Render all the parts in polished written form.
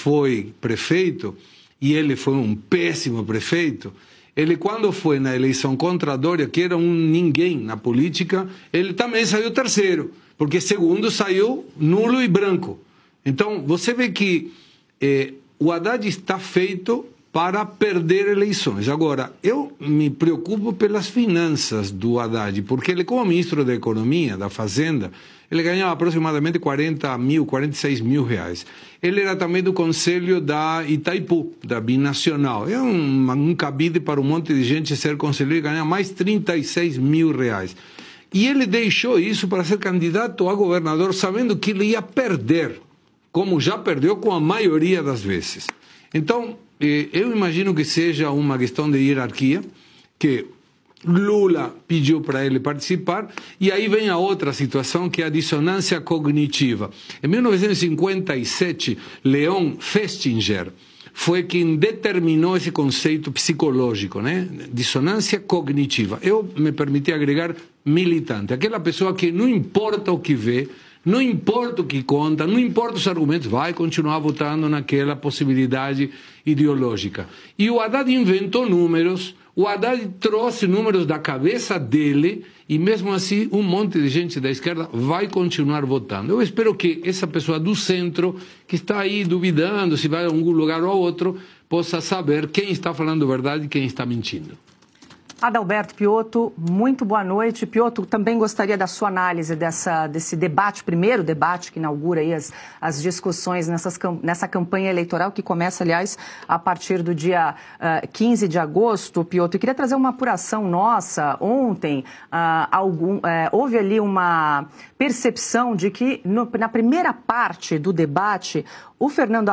foi prefeito, e ele foi um péssimo prefeito, ele, quando foi na eleição contra a Dória, que era um ninguém na política, ele também saiu terceiro, porque segundo saiu nulo e branco. Então, você vê que o Haddad está feito para perder eleições. Agora, eu me preocupo pelas finanças do Haddad, porque ele, como ministro da Economia, da Fazenda, ele ganhava aproximadamente 46 mil reais. Ele era também do conselho da Itaipu, da Binacional. É um cabide para um monte de gente ser conselheiro e ganhar mais 36 mil reais. E ele deixou isso para ser candidato a governador, sabendo que ele ia perder, como já perdeu com a maioria das vezes. Então, eu imagino que seja uma questão de hierarquia, que Lula pediu para ele participar, e aí vem a outra situação, que é a dissonância cognitiva. Em 1957, Leon Festinger foi quem determinou esse conceito psicológico, né? Dissonância cognitiva. Eu me permiti agregar militante, aquela pessoa que não importa o que vê, não importa o que conta, não importa os argumentos, vai continuar votando naquela possibilidade ideológica. E o Haddad inventou números, o Haddad trouxe números da cabeça dele, e mesmo assim um monte de gente da esquerda vai continuar votando. Eu espero que essa pessoa do centro, que está aí duvidando se vai a algum lugar ou outro, possa saber quem está falando verdade e quem está mentindo. Adalberto Piotto, muito boa noite. Piotto, também gostaria da sua análise desse debate, primeiro debate que inaugura aí as discussões nessa campanha eleitoral, que começa, aliás, a partir do dia 15 de agosto, Piotto. Eu queria trazer uma apuração nossa. Ontem, houve ali uma percepção de que, na primeira parte do debate, o Fernando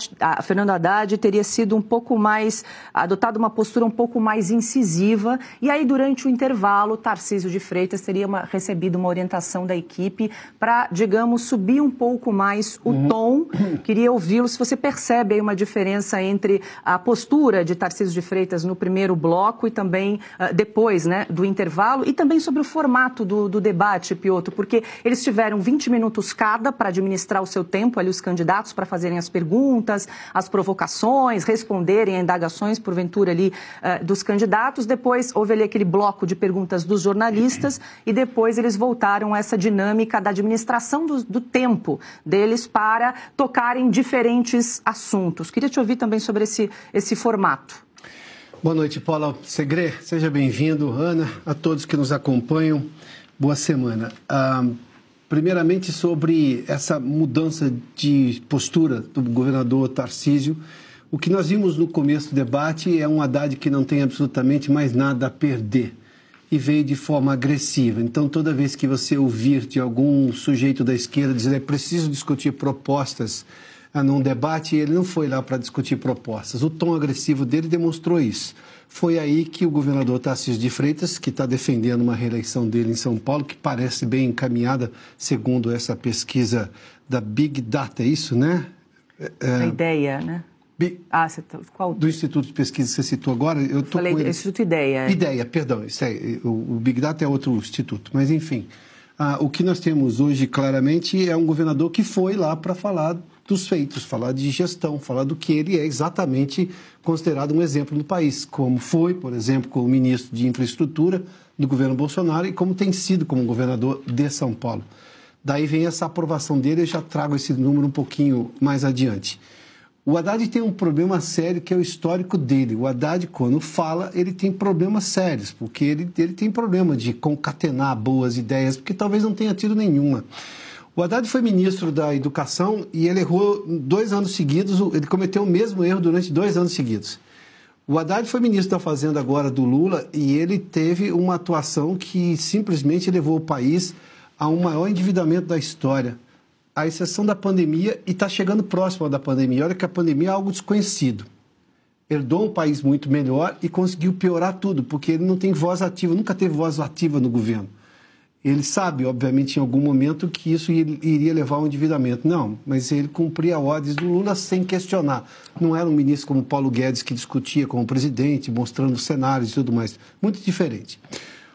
Haddad teria sido um pouco mais, adotado uma postura um pouco mais incisiva, e aí durante o intervalo, Tarcísio de Freitas teria recebido uma orientação da equipe para, digamos, subir um pouco mais o tom. Queria ouvi-lo, se você percebe aí uma diferença entre a postura de Tarcísio de Freitas no primeiro bloco e também depois, né, do intervalo, e também sobre o formato do debate, Piotto, porque eles tiveram 20 minutos cada para administrar o seu tempo, ali os candidatos, para fazerem as perguntas, as provocações, responderem a indagações, porventura, ali dos candidatos. Depois houve ali aquele bloco de perguntas dos jornalistas e depois eles voltaram a essa dinâmica da administração do tempo deles para tocarem diferentes assuntos. Queria te ouvir também sobre esse formato. Boa noite, Paula Segré. Seja bem-vindo, Ana, a todos que nos acompanham. Boa semana. Primeiramente, sobre essa mudança de postura do governador Tarcísio, o que nós vimos no começo do debate é um Haddad que não tem absolutamente mais nada a perder e veio de forma agressiva. Então, toda vez que você ouvir de algum sujeito da esquerda dizer é preciso discutir propostas num debate, ele não foi lá para discutir propostas. O tom agressivo dele demonstrou isso. Foi aí que o governador Tarcísio de Freitas, que está defendendo uma reeleição dele em São Paulo, que parece bem encaminhada, segundo essa pesquisa da Big Data, é isso, né? A ideia, né? Qual? Do Instituto de Pesquisa que você citou agora. Eu falei do Instituto Ideia. Ideia, perdão. Isso aí, o Big Data é outro instituto, mas enfim. O que nós temos hoje, claramente, é um governador que foi lá para falar dos feitos, falar de gestão, falar do que ele é exatamente considerado um exemplo no país, como foi, por exemplo, como ministro de Infraestrutura do governo Bolsonaro e como tem sido como governador de São Paulo. Daí vem essa aprovação dele, eu já trago esse número um pouquinho mais adiante. O Haddad tem um problema sério que é o histórico dele. O Haddad, quando fala, ele tem problemas sérios, porque ele tem problema de concatenar boas ideias, porque talvez não tenha tido nenhuma. O Haddad foi ministro da Educação e ele errou 2 anos seguidos, ele cometeu o mesmo erro durante 2 anos seguidos. O Haddad foi ministro da Fazenda agora do Lula e ele teve uma atuação que simplesmente levou o país a um maior endividamento da história, à exceção da pandemia, e está chegando próximo da pandemia. Olha que a pandemia é algo desconhecido. Herdou um país muito melhor e conseguiu piorar tudo, porque ele não tem voz ativa, nunca teve voz ativa no governo. Ele sabe, obviamente, em algum momento que isso iria levar ao endividamento. Não, mas ele cumpria ordens do Lula sem questionar. Não era um ministro como Paulo Guedes que discutia com o presidente, mostrando cenários e tudo mais. Muito diferente.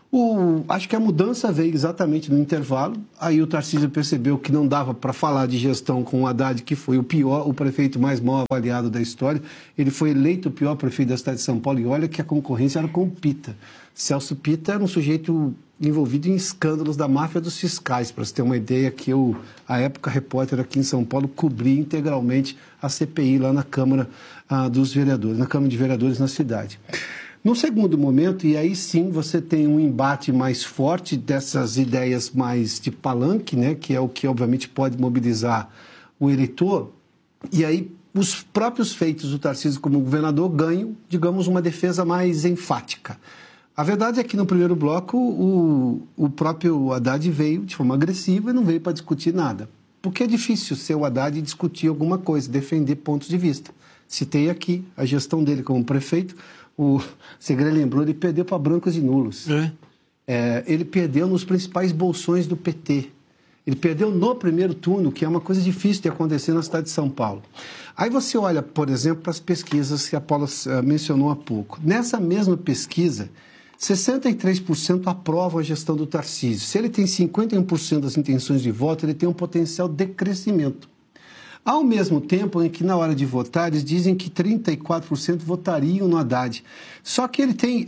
Acho que a mudança veio exatamente no intervalo. Aí o Tarcísio percebeu que não dava para falar de gestão com o Haddad, que foi o prefeito mais mal avaliado da história. Ele foi eleito o pior prefeito da cidade de São Paulo. E olha que a concorrência era com o Pita. Celso Pita era um sujeito envolvido em escândalos da máfia dos fiscais. Para você ter uma ideia, que eu, à época, repórter aqui em São Paulo, cobri integralmente a CPI lá na Câmara dos Vereadores, na Câmara de Vereadores na cidade. No segundo momento, e aí sim você tem um embate mais forte dessas ideias mais de palanque, né, que é o que obviamente pode mobilizar o eleitor, e aí os próprios feitos do Tarcísio como governador ganham, digamos, uma defesa mais enfática. A verdade é que no primeiro bloco o próprio Haddad veio de forma agressiva e não veio para discutir nada, porque é difícil ser o Haddad e discutir alguma coisa, defender pontos de vista. Citei aqui a gestão dele como prefeito. O Segre lembrou, ele perdeu para brancos e nulos. Ele perdeu nos principais bolsões do PT. Ele perdeu no primeiro turno, que é uma coisa difícil de acontecer na cidade de São Paulo. Aí você olha, por exemplo, para as pesquisas que a Paula mencionou há pouco. Nessa mesma pesquisa, 63% aprovam a gestão do Tarcísio. Se ele tem 51% das intenções de voto, ele tem um potencial de crescimento. Ao mesmo tempo em que, na hora de votar, eles dizem que 34% votariam no Haddad. Só que ele tem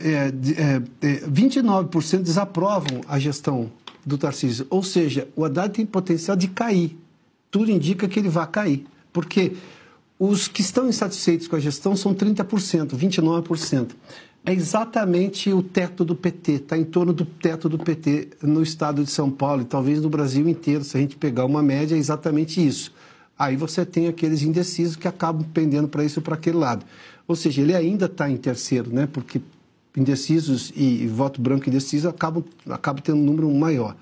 29% desaprovam a gestão do Tarcísio. Ou seja, o Haddad tem potencial de cair. Tudo indica que ele vai cair. Porque os que estão insatisfeitos com a gestão são 30%, 29%. É exatamente o teto do PT, está em torno do teto do PT no estado de São Paulo e talvez no Brasil inteiro. Se a gente pegar uma média, é exatamente isso. Aí você tem aqueles indecisos que acabam pendendo para isso ou para aquele lado. Ou seja, ele ainda está em terceiro, né? Porque indecisos e voto branco indeciso acabam tendo um número maior.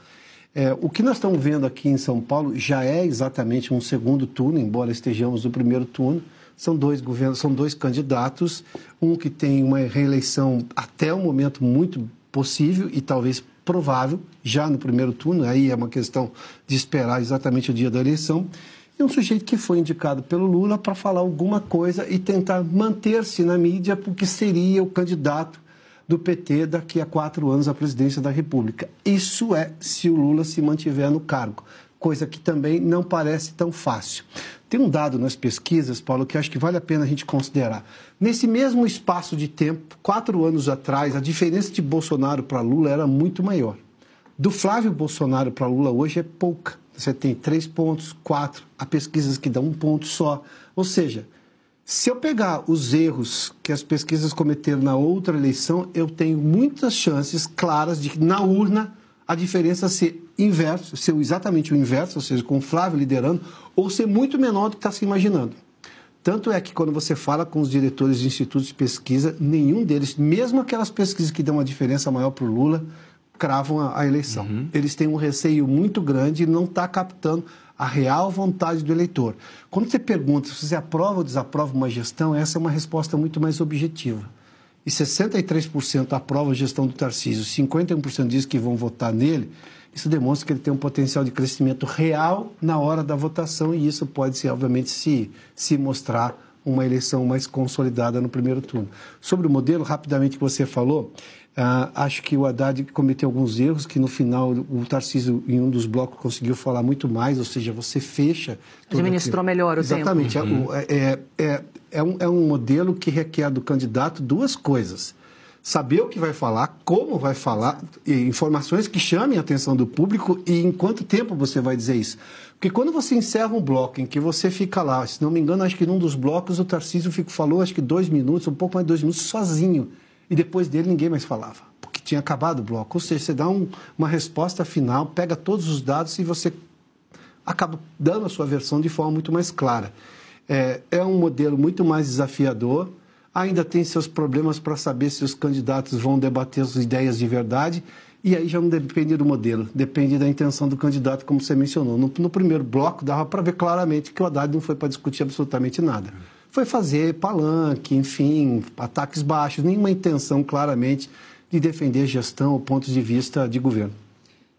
O que nós estamos vendo aqui em São Paulo já é exatamente um segundo turno, embora estejamos no primeiro turno. São dois candidatos, um que tem uma reeleição até o momento muito possível e talvez provável, já no primeiro turno, aí é uma questão de esperar exatamente o dia da eleição. É um sujeito que foi indicado pelo Lula para falar alguma coisa e tentar manter-se na mídia, porque seria o candidato do PT daqui a 4 anos à presidência da República. Isso é se o Lula se mantiver no cargo, coisa que também não parece tão fácil. Tem um dado nas pesquisas, Paulo, que acho que vale a pena a gente considerar. Nesse mesmo espaço de tempo, 4 anos atrás, a diferença de Bolsonaro para Lula era muito maior. Do Flávio Bolsonaro para Lula hoje é pouca. Você tem 3 pontos, 4, há pesquisas que dão 1 ponto só. Ou seja, se eu pegar os erros que as pesquisas cometeram na outra eleição, eu tenho muitas chances claras de que na urna a diferença ser inverso, ser exatamente o inverso, ou seja, com o Flávio liderando, ou ser muito menor do que está se imaginando. Tanto é que quando você fala com os diretores de institutos de pesquisa, nenhum deles, mesmo aquelas pesquisas que dão uma diferença maior para o Lula, cravam a eleição. Eles têm um receio muito grande e não está captando a real vontade do eleitor. Quando você pergunta se você aprova ou desaprova uma gestão, essa é uma resposta muito mais objetiva. E 63% aprova a gestão do Tarcísio, 51% diz que vão votar nele, isso demonstra que ele tem um potencial de crescimento real na hora da votação e isso pode, obviamente, se mostrar uma eleição mais consolidada no primeiro turno. Sobre o modelo, rapidamente, que você falou, acho que o Haddad cometeu alguns erros, que no final o Tarcísio, em um dos blocos, conseguiu falar muito mais, ou seja, você fecha... Administrou melhor o tempo. Exatamente. É um modelo que requer do candidato 2 coisas. Saber o que vai falar, como vai falar, informações que chamem a atenção do público e em quanto tempo você vai dizer isso. Porque quando você encerra um bloco em que você fica lá, se não me engano, acho que num dos blocos o Tarcísio falou acho que 2 minutos, um pouco mais de 2 minutos, sozinho. E depois dele ninguém mais falava, porque tinha acabado o bloco. Ou seja, você dá uma resposta final, pega todos os dados e você acaba dando a sua versão de forma muito mais clara. É um modelo muito mais desafiador, ainda tem seus problemas para saber se os candidatos vão debater as ideias de verdade, e aí já não depende do modelo, depende da intenção do candidato, como você mencionou. No primeiro bloco dava para ver claramente que o Haddad não foi para discutir absolutamente nada. Foi fazer palanque, enfim, ataques baixos, nenhuma intenção claramente de defender gestão ou pontos de vista de governo.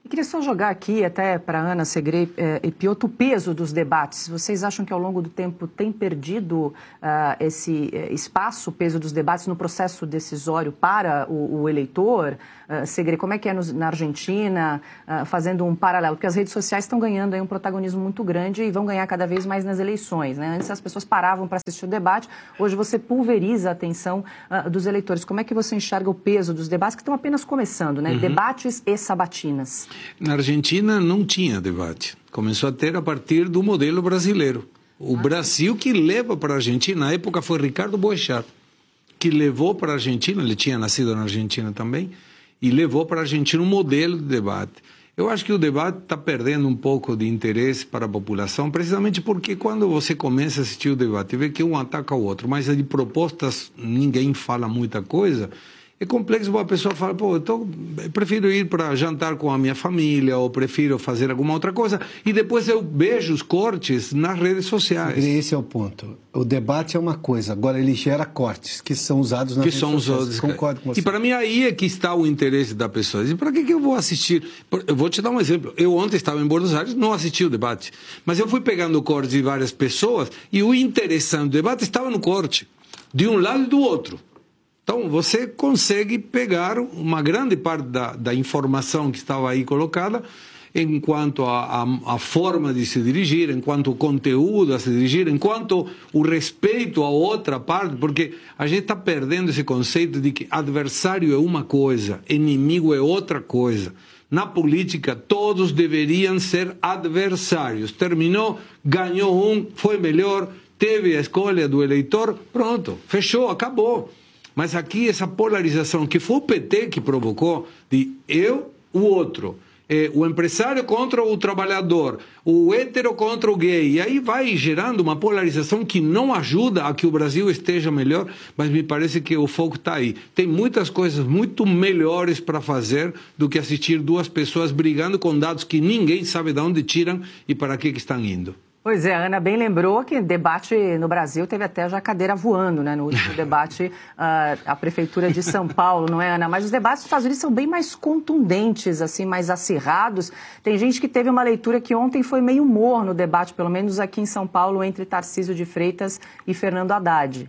Eu queria só jogar aqui, até para Ana Segré e Piotto, o peso dos debates. Vocês acham que ao longo do tempo tem perdido esse espaço, o peso dos debates no processo decisório para o eleitor? Segré, como é que é na Argentina, fazendo um paralelo? Porque as redes sociais estão ganhando aí um protagonismo muito grande e vão ganhar cada vez mais nas eleições, né? Antes as pessoas paravam para assistir o debate, hoje você pulveriza a atenção dos eleitores. Como é que você enxerga o peso dos debates que estão apenas começando, né? Debates e sabatinas. Na Argentina não tinha debate. Começou a ter a partir do modelo brasileiro. O Brasil que leva para a Argentina, na época foi Ricardo Boechat, que levou para a Argentina, ele tinha nascido na Argentina também, e levou para a Argentina um modelo de debate. Eu acho que o debate está perdendo um pouco de interesse para a população, precisamente porque quando você começa a assistir o debate, vê que um ataca o outro, mas de propostas ninguém fala muita coisa. É complexo para a pessoa falar, pô, eu prefiro ir para jantar com a minha família, ou prefiro fazer alguma outra coisa, e depois eu vejo os cortes nas redes sociais. Esse é o ponto. O debate é uma coisa, agora ele gera cortes, que são usados nas redes sociais. Concordo com você. E para mim aí é que está o interesse da pessoa. E para que eu vou assistir? Eu vou te dar um exemplo. Eu ontem estava em Buenos Aires, não assisti o debate, mas eu fui pegando cortes de várias pessoas, e o interessante do debate estava no corte, de um lado e do outro. Então, você consegue pegar uma grande parte da informação que estava aí colocada enquanto a forma de se dirigir, enquanto o conteúdo a se dirigir, enquanto o respeito à outra parte, porque a gente está perdendo esse conceito de que adversário é uma coisa, inimigo é outra coisa. Na política, todos deveriam ser adversários. Terminou, ganhou um, foi melhor, teve a escolha do eleitor, pronto, fechou, acabou. Mas aqui essa polarização que foi o PT que provocou, de eu, o outro, o empresário contra o trabalhador, o hétero contra o gay, e aí vai gerando uma polarização que não ajuda a que o Brasil esteja melhor, mas me parece que o foco está aí. Tem muitas coisas muito melhores para fazer do que assistir duas pessoas brigando com dados que ninguém sabe de onde tiram e para que estão indo. Pois é, a Ana bem lembrou que debate no Brasil teve até já cadeira voando, né? No último debate, a Prefeitura de São Paulo, não é, Ana? Mas os debates dos Estados Unidos são bem mais contundentes, assim, mais acirrados. Tem gente que teve uma leitura que ontem foi meio morno no debate, pelo menos aqui em São Paulo, entre Tarcísio de Freitas e Fernando Haddad.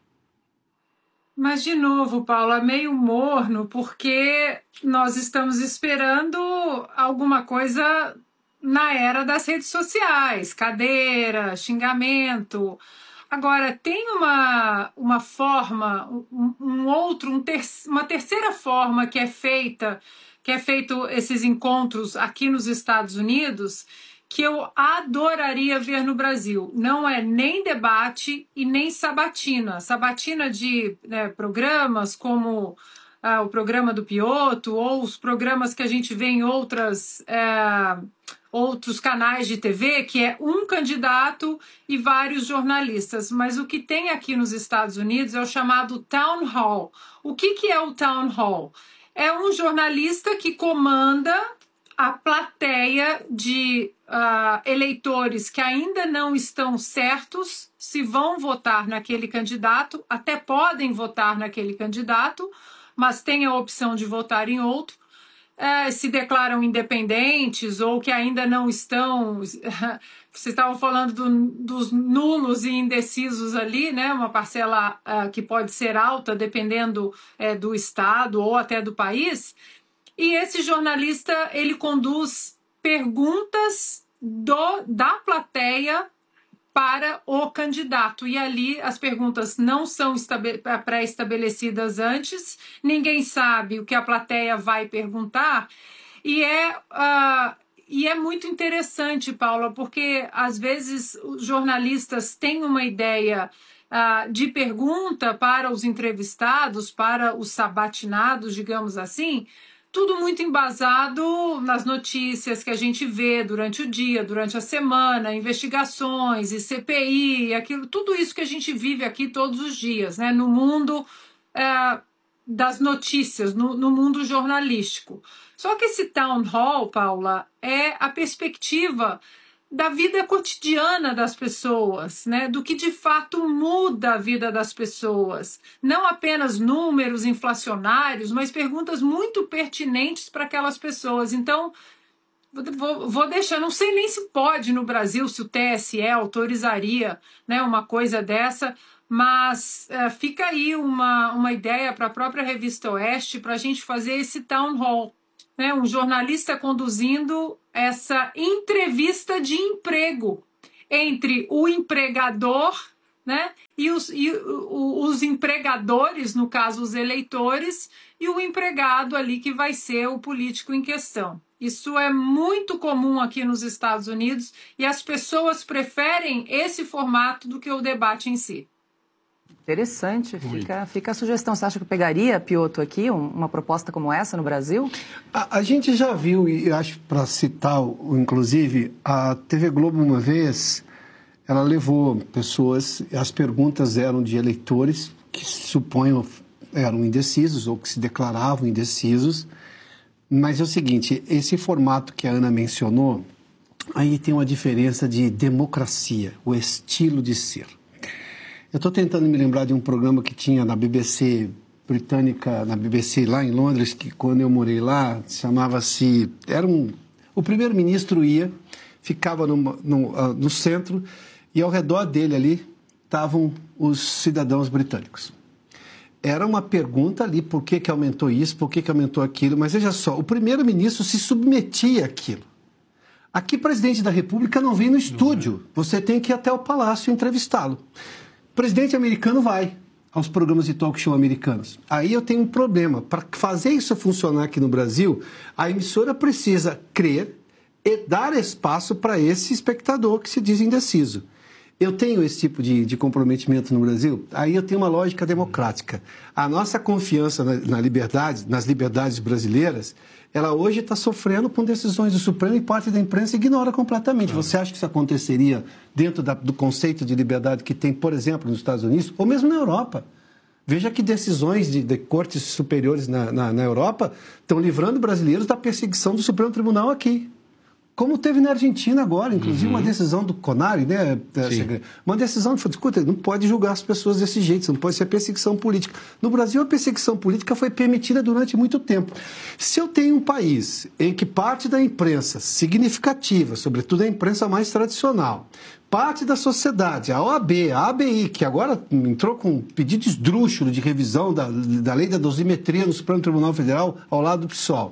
Mas, de novo, Paula, meio morno, porque nós estamos esperando alguma coisa na era das redes sociais, cadeira, xingamento. Agora, tem uma forma, uma terceira forma que é feito esses encontros aqui nos Estados Unidos, que eu adoraria ver no Brasil. Não é nem debate e nem sabatina. Sabatina de programas como o programa do Piotto ou os programas que a gente vê em outros canais de TV, que é um candidato e vários jornalistas. Mas o que tem aqui nos Estados Unidos é o chamado Town Hall. O que é o Town Hall? É um jornalista que comanda a plateia de eleitores que ainda não estão certos se vão votar naquele candidato, até podem votar naquele candidato, mas têm a opção de votar em outro, se declaram independentes ou que ainda não estão... Vocês estavam falando dos nulos e indecisos ali, né? Uma parcela que pode ser alta, dependendo do estado ou até do país. E esse jornalista, ele conduz perguntas da plateia para o candidato. E ali as perguntas não são pré-estabelecidas antes, ninguém sabe o que a plateia vai perguntar. E é muito interessante, Paula, porque às vezes os jornalistas têm uma ideia de pergunta para os entrevistados, para os sabatinados, digamos assim, tudo muito embasado nas notícias que a gente vê durante o dia, durante a semana, investigações e CPI, tudo isso que a gente vive aqui todos os dias, né, no mundo das notícias, no mundo jornalístico. Só que esse town hall, Paula, é a perspectiva da vida cotidiana das pessoas, né? Do que de fato muda a vida das pessoas. Não apenas números inflacionários, mas perguntas muito pertinentes para aquelas pessoas. Então, vou deixar, não sei nem se pode no Brasil, se o TSE autorizaria, né, uma coisa dessa, mas fica aí uma ideia para a própria Revista Oeste para a gente fazer esse town hall, né, um jornalista conduzindo essa entrevista de emprego entre o empregador, né, e os empregadores, no caso os eleitores, e o empregado ali que vai ser o político em questão. Isso é muito comum aqui nos Estados Unidos e as pessoas preferem esse formato do que o debate em si. Interessante, fica a sugestão. Você acha que pegaria, Piotr, aqui uma proposta como essa no Brasil? A gente já viu, e acho para citar, inclusive, a TV Globo uma vez, ela levou pessoas, as perguntas eram de eleitores que suponham eram indecisos ou que se declaravam indecisos, mas é o seguinte, esse formato que a Ana mencionou, aí tem uma diferença de democracia, o estilo de ser. Eu estou tentando me lembrar de um programa que tinha na BBC britânica, na BBC lá em Londres, que quando eu morei lá, chamava-se... o primeiro-ministro ia, ficava no centro, e ao redor dele ali estavam os cidadãos britânicos. Era uma pergunta ali, por que aumentou isso, por que aumentou aquilo, mas veja só, o primeiro-ministro se submetia àquilo. Aqui, o presidente da República não vem no estúdio, você tem que ir até o palácio entrevistá-lo. O presidente americano vai aos programas de talk show americanos. Aí eu tenho um problema. Para fazer isso funcionar aqui no Brasil, a emissora precisa crer e dar espaço para esse espectador que se diz indeciso. Eu tenho esse tipo de comprometimento no Brasil, aí eu tenho uma lógica democrática. A nossa confiança nas liberdades brasileiras, ela hoje está sofrendo com decisões do Supremo e parte da imprensa ignora completamente. Você acha que isso aconteceria dentro do conceito de liberdade que tem, por exemplo, nos Estados Unidos, ou mesmo na Europa? Veja que decisões de cortes superiores na Europa estão livrando brasileiros da perseguição do Supremo Tribunal aqui. Como teve na Argentina agora, inclusive uma decisão do CONARE, né? Uma decisão que foi, escuta, não pode julgar as pessoas desse jeito, não pode ser perseguição política. No Brasil, a perseguição política foi permitida durante muito tempo. Se eu tenho um país em que parte da imprensa significativa, sobretudo a imprensa mais tradicional, parte da sociedade, a OAB, a ABI, que agora entrou com um pedido esdrúxulo de revisão da lei da dosimetria no Supremo Tribunal Federal ao lado do PSOL,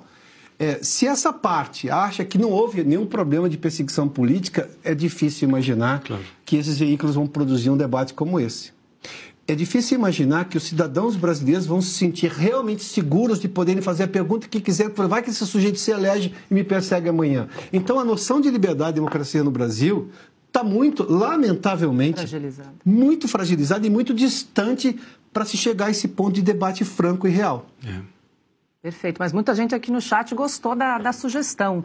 se essa parte acha que não houve nenhum problema de perseguição política, é difícil imaginar que esses veículos vão produzir um debate como esse. É difícil imaginar que os cidadãos brasileiros vão se sentir realmente seguros de poderem fazer a pergunta que quiserem, vai que esse sujeito se elege e me persegue amanhã. Então, a noção de liberdade e democracia no Brasil está muito, lamentavelmente, muito fragilizada e muito distante para se chegar a esse ponto de debate franco e real. Perfeito, mas muita gente aqui no chat gostou da sugestão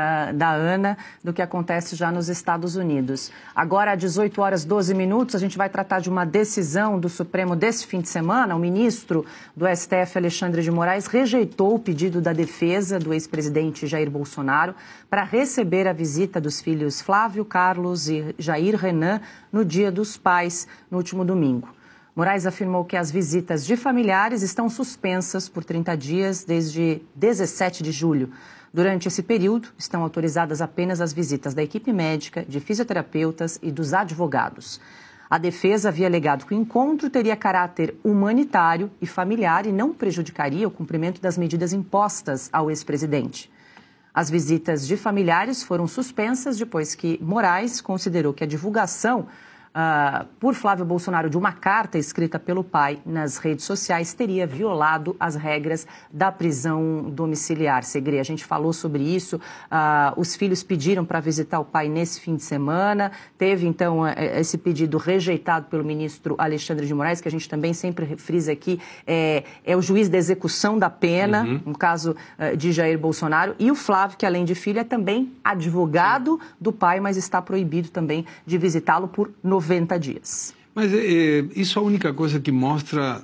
da Ana do que acontece já nos Estados Unidos. Agora, às 18 horas 12 minutos, a gente vai tratar de uma decisão do Supremo desse fim de semana. O ministro do STF, Alexandre de Moraes, rejeitou o pedido da defesa do ex-presidente Jair Bolsonaro para receber a visita dos filhos Flávio, Carlos e Jair Renan no Dia dos Pais, no último domingo. Moraes afirmou que as visitas de familiares estão suspensas por 30 dias desde 17 de julho. Durante esse período, estão autorizadas apenas as visitas da equipe médica, de fisioterapeutas e dos advogados. A defesa havia alegado que o encontro teria caráter humanitário e familiar e não prejudicaria o cumprimento das medidas impostas ao ex-presidente. As visitas de familiares foram suspensas depois que Moraes considerou que a divulgação por Flávio Bolsonaro de uma carta escrita pelo pai nas redes sociais teria violado as regras da prisão domiciliar. Segre, a gente falou sobre isso, os filhos pediram para visitar o pai nesse fim de semana, teve então esse pedido rejeitado pelo ministro Alexandre de Moraes, que a gente também sempre frisa aqui, é o juiz da execução da pena, no caso de Jair Bolsonaro, e o Flávio, que além de filho é também advogado do pai, mas está proibido também de visitá-lo por 90 dias. Mas isso é a única coisa que mostra,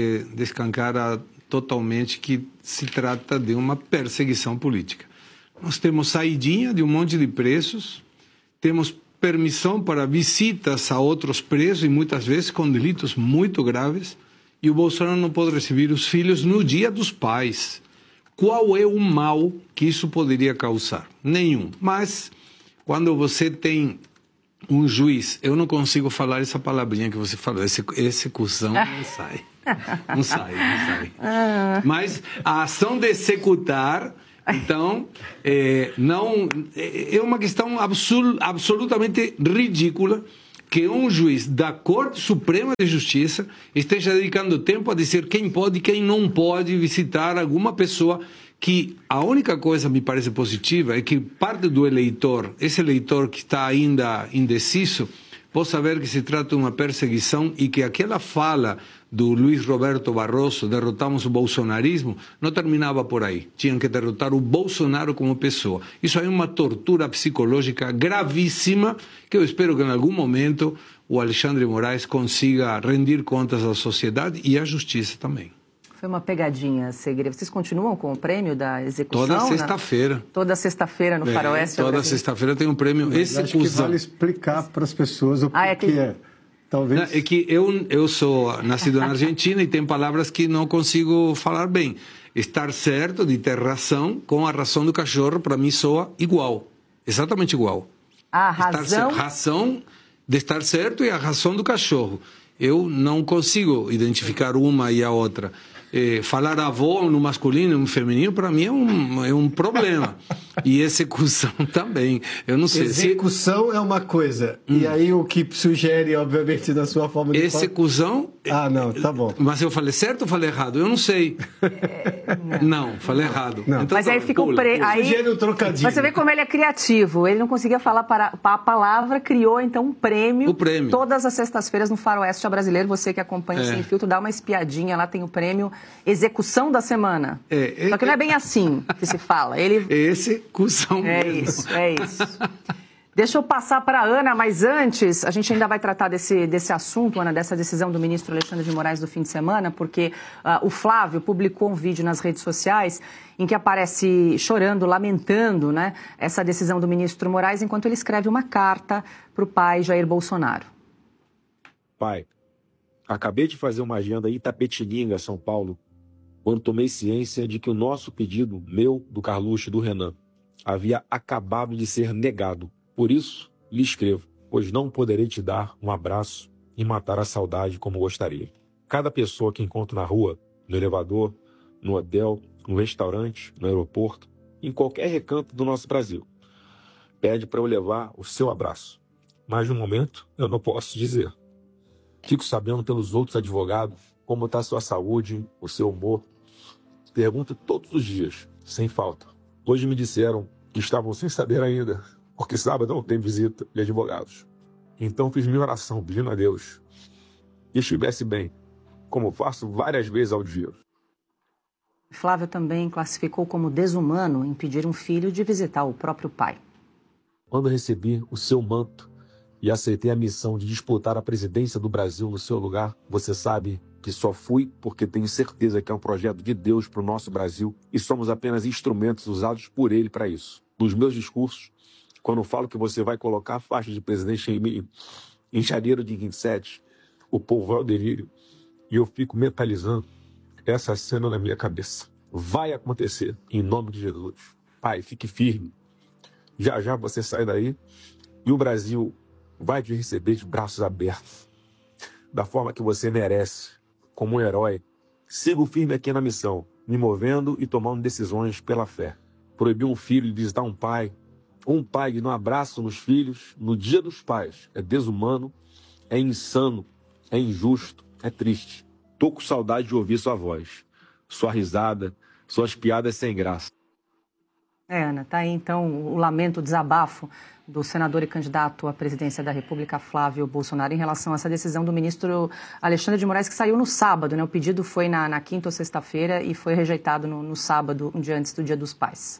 descancara totalmente que se trata de uma perseguição política. Nós temos saidinha de um monte de presos, temos permissão para visitas a outros presos e muitas vezes com delitos muito graves, e o Bolsonaro não pode receber os filhos no Dia dos Pais. qual é o mal que isso poderia causar? Nenhum. Mas, quando você tem um juiz, eu não consigo falar essa palavrinha que você falou, execução não sai. Não sai. Mas a ação de executar, então, é uma questão absolutamente ridícula que um juiz da Corte Suprema de Justiça esteja dedicando tempo a dizer quem pode e quem não pode visitar alguma pessoa, que a única coisa que me parece positiva é que parte do eleitor, esse eleitor que está ainda indeciso, possa ver que se trata de uma perseguição e que aquela fala do Luiz Roberto Barroso, derrotamos o bolsonarismo, não terminava por aí. Tinham que derrotar o Bolsonaro como pessoa. Isso é uma tortura psicológica gravíssima, que eu espero que em algum momento o Alexandre de Moraes consiga rendir contas à sociedade e à justiça também. Foi uma pegadinha, Segre. Vocês continuam com o prêmio da execução? Toda sexta-feira. Toda sexta-feira no Faroeste? Toda sexta-feira tem um prêmio execução. Acho que vale explicar para as pessoas o que é. Talvez... Não, é que eu sou nascido na Argentina e tem palavras que não consigo falar bem. Estar certo de ter razão com a razão do cachorro, para mim, soa igual. Exatamente igual. A razão... Razão de estar certo e a razão do cachorro. Eu não consigo identificar uma e a outra. Falar avó no masculino e no feminino, para mim, é um problema. E execução também. Eu não sei. Execução é uma coisa. E aí o que sugere, obviamente, da sua forma de falar... Execução... não, tá bom. Mas eu falei certo ou falei errado? Eu não sei. Não, falei errado. Não. Então, mas aí fica o aí sugere um trocadilho. Você vê como ele é criativo. Ele não conseguia falar para a palavra, criou então um prêmio. O prêmio. Todas as sextas-feiras no Faroeste Brasileiro. Você que acompanha Sem Filtro, dá uma espiadinha. Lá tem o prêmio Execução da Semana. Só que não é bem assim que se fala. Execução mesmo. É isso. Deixa eu passar para a Ana, mas antes, a gente ainda vai tratar desse assunto, Ana, dessa decisão do ministro Alexandre de Moraes do fim de semana, porque o Flávio publicou um vídeo nas redes sociais em que aparece chorando, lamentando, né, essa decisão do ministro Moraes, enquanto ele escreve uma carta para o pai Jair Bolsonaro. Pai, acabei de fazer uma agenda em Itapetininga, São Paulo, quando tomei ciência de que o nosso pedido, meu, do Carluxo e do Renan, havia acabado de ser negado. Por isso, lhe escrevo, pois não poderei te dar um abraço e matar a saudade como gostaria. Cada pessoa que encontro na rua, no elevador, no hotel, no restaurante, no aeroporto, em qualquer recanto do nosso Brasil, pede para eu levar o seu abraço. Mas no momento, eu não posso dizer. Fico sabendo pelos outros advogados como está a sua saúde, o seu humor. Pergunto todos os dias, sem falta. Hoje me disseram que estavam sem saber ainda, porque sábado não tem visita de advogados. Então fiz minha oração pedindo a Deus que estivesse bem, como faço várias vezes ao dia. Flávio também classificou como desumano impedir um filho de visitar o próprio pai. Quando recebi o seu manto e aceitei a missão de disputar a presidência do Brasil no seu lugar, você sabe que só fui porque tenho certeza que é um projeto de Deus para o nosso Brasil e somos apenas instrumentos usados por Ele para isso. Nos meus discursos, quando falo que você vai colocar a faixa de presidente em mim, em janeiro de 27, o povo vai ao delírio e eu fico mentalizando essa cena na minha cabeça. Vai acontecer, em nome de Jesus. Pai, fique firme. Já já você sai daí e o Brasil vai te receber de braços abertos, da forma que você merece, como um herói. Sigo firme aqui na missão, me movendo e tomando decisões pela fé. Proibir um filho de visitar um pai de dar um abraço nos filhos no Dia dos Pais é desumano, é insano, é injusto, é triste. Tô com saudade de ouvir sua voz, sua risada, suas piadas sem graça. Ana, tá aí então o lamento, o desabafo do senador e candidato à presidência da República, Flávio Bolsonaro, em relação a essa decisão do ministro Alexandre de Moraes, que saiu no sábado, né? O pedido foi na quinta ou sexta-feira e foi rejeitado no sábado, um dia antes do Dia dos Pais.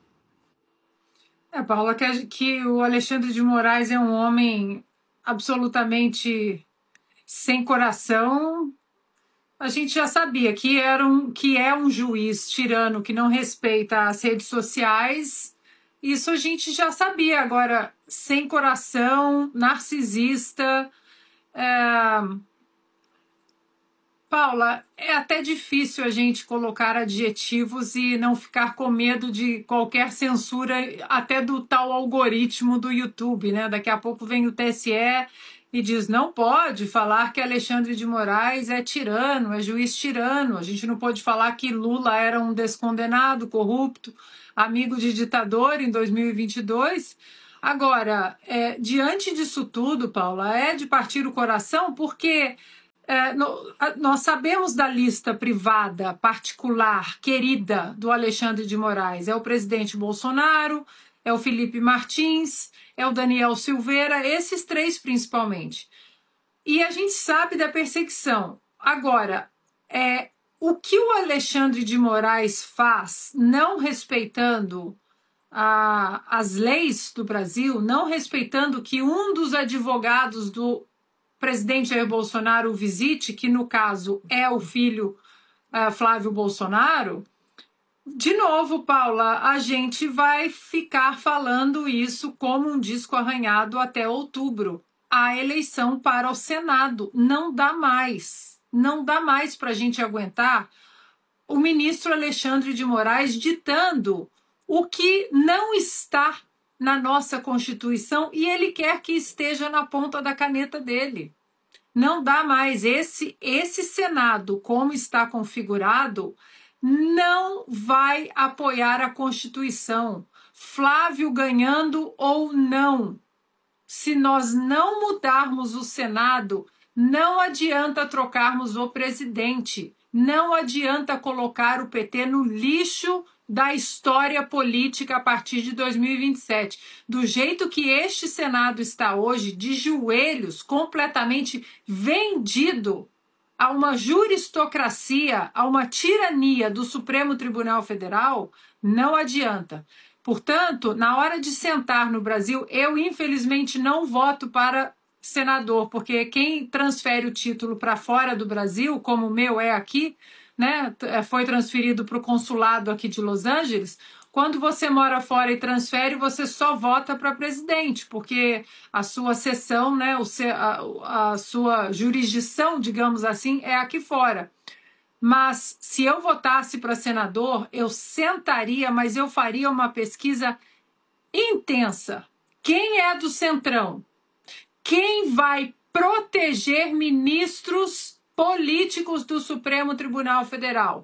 Paula, que o Alexandre de Moraes é um homem absolutamente sem coração. A gente já sabia que é um juiz tirano que não respeita as redes sociais. Isso a gente já sabia. Agora, sem coração, narcisista. Paula, é até difícil a gente colocar adjetivos e não ficar com medo de qualquer censura, até do tal algoritmo do YouTube, né? Daqui a pouco vem o TSE e diz, não pode falar que Alexandre de Moraes é tirano, é juiz tirano. A gente não pode falar que Lula era um descondenado, corrupto, amigo de ditador em 2022. Agora, diante disso tudo, Paula, é de partir o coração, porque nós sabemos da lista privada, particular, querida do Alexandre de Moraes. É o presidente Bolsonaro, é o Felipe Martins, é o Daniel Silveira, esses três principalmente. E a gente sabe da perseguição. Agora, o que o Alexandre de Moraes faz, não respeitando as leis do Brasil, não respeitando que um dos advogados do presidente Jair Bolsonaro o visite, que no caso é o filho Flávio Bolsonaro, de novo, Paula, a gente vai ficar falando isso como um disco arranhado até outubro. A eleição para o Senado não dá mais. Não dá mais para a gente aguentar o ministro Alexandre de Moraes ditando o que não está na nossa Constituição e ele quer que esteja na ponta da caneta dele. Não dá mais. Esse Senado, como está configurado, não vai apoiar a Constituição. Flávio ganhando ou não. Se nós não mudarmos o Senado, não adianta trocarmos o presidente. Não adianta colocar o PT no lixo da história política a partir de 2027. Do jeito que este Senado está hoje, de joelhos, completamente vendido a uma juristocracia, a uma tirania do Supremo Tribunal Federal, não adianta. Portanto, na hora de sentar no Brasil, eu infelizmente não voto para senador, porque quem transfere o título para fora do Brasil, como o meu é aqui, né, foi transferido para o consulado aqui de Los Angeles. Quando você mora fora e transfere, você só vota para presidente, porque a sua sessão, né, a sua jurisdição, digamos assim, é aqui fora. Mas se eu votasse para senador, eu sentaria, mas eu faria uma pesquisa intensa. Quem é do Centrão? Quem vai proteger ministros políticos do Supremo Tribunal Federal?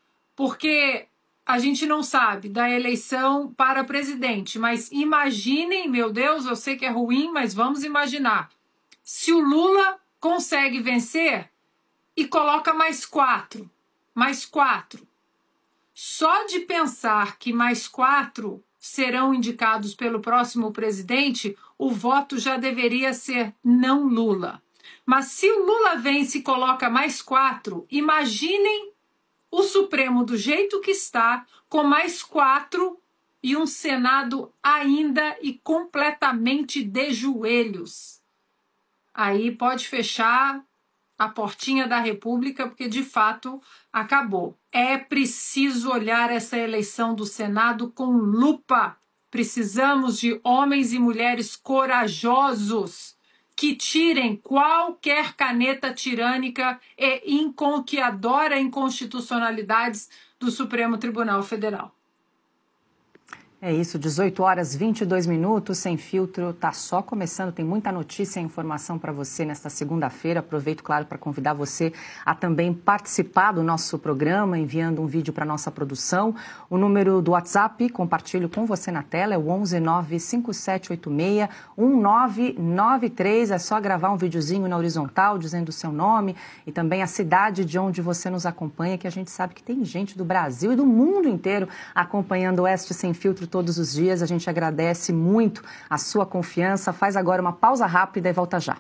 Porque a gente não sabe da eleição para presidente, mas imaginem, meu Deus, eu sei que é ruim, mas vamos imaginar. Se o Lula consegue vencer e coloca mais quatro. Só de pensar que mais 4 serão indicados pelo próximo presidente, o voto já deveria ser não Lula. Mas se o Lula vence e coloca mais 4, imaginem o Supremo do jeito que está, com mais 4 e um Senado ainda e completamente de joelhos. Aí pode fechar a portinha da República, porque de fato acabou. É preciso olhar essa eleição do Senado com lupa. Precisamos de homens e mulheres corajosos que tirem qualquer caneta tirânica e que adora inconstitucionalidades do Supremo Tribunal Federal. É isso, 18h22, Sem Filtro está só começando, tem muita notícia e informação para você nesta segunda-feira. Aproveito, claro, para convidar você a também participar do nosso programa, enviando um vídeo para a nossa produção. O número do WhatsApp, compartilho com você na tela, é o 11957861993. É só gravar um videozinho na horizontal, dizendo o seu nome e também a cidade de onde você nos acompanha, que a gente sabe que tem gente do Brasil e do mundo inteiro acompanhando o Oeste Sem Filtro todos os dias. A gente agradece muito a sua confiança. Faz agora uma pausa rápida e volta já.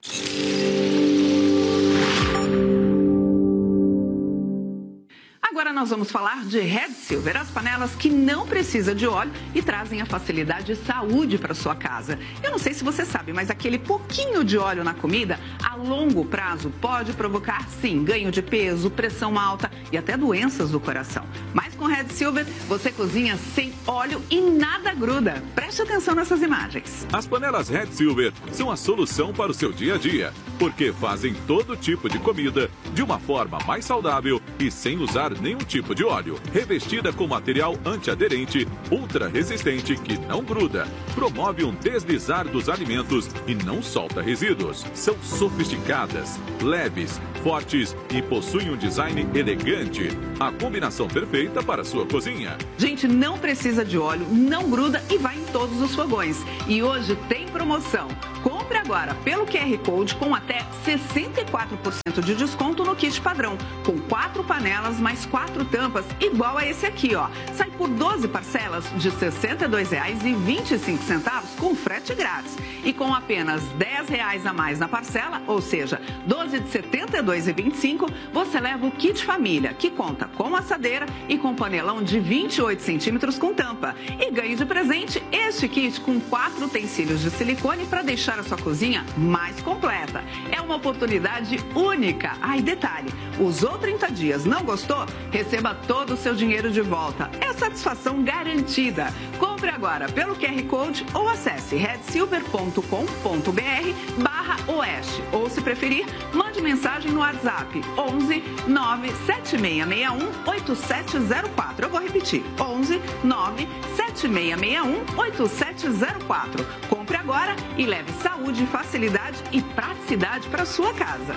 Agora nós vamos falar de Red Silver, as panelas que não precisam de óleo e trazem a facilidade e saúde para sua casa. Eu não sei se você sabe, mas aquele pouquinho de óleo na comida, a longo prazo, pode provocar, sim, ganho de peso, pressão alta e até doenças do coração. Mas com Red Silver, você cozinha sem óleo e nada gruda. Preste atenção nessas imagens. As panelas Red Silver são a solução para o seu dia a dia, porque fazem todo tipo de comida de uma forma mais saudável e sem usar nenhum tipo de óleo. Revestida com material antiaderente, ultra resistente que não gruda, promove um deslizar dos alimentos e não solta resíduos. São sofisticadas, leves, fortes e possuem um design elegante. A combinação perfeita para a sua cozinha. Gente, não precisa de óleo, não gruda e vai em todos os fogões. E hoje tem promoção. Compre agora pelo QR Code com até 64% de desconto no kit padrão, com 4 panelas mais 4 tampas, igual a esse aqui, ó. Sai por 12 parcelas de R$ 62,25 com frete grátis. E com apenas R$ 10 a mais na parcela, ou seja, 12 de R$ 72,25, você leva o kit família, que conta com assadeira e com panelão de 28 centímetros com tampa. E ganhe de presente este kit com 4 utensílios de silicone para deixar a sua cozinha mais completa. É uma oportunidade única. Ah, e detalhe, usou 30 dias, não gostou? Receba todo o seu dinheiro de volta. É satisfação garantida. Compre agora pelo QR Code ou acesse redsilver.com.br/oeste. Ou, se preferir, mande mensagem no WhatsApp 11 97661 8704. Eu vou repetir, 11 97661 8704. Compre agora e leve saúde, facilidade e praticidade para sua casa.